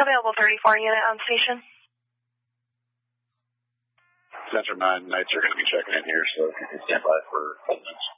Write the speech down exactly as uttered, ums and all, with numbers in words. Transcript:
Available thirty-four unit on station. Center nine Knights are going to be checking in here, so if you can stand by for ten minutes.